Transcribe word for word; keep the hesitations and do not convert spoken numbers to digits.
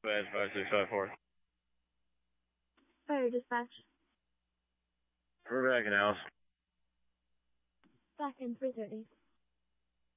Badge five six five four. Fire dispatch. We're back in house. Back in three thirty.